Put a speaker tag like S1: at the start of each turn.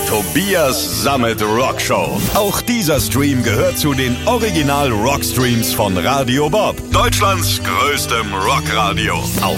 S1: Tobias Sammet Rockshow. Auch dieser Stream gehört zu den Original Rockstreams von Radio Bob, Deutschlands größtem Rockradio. Auf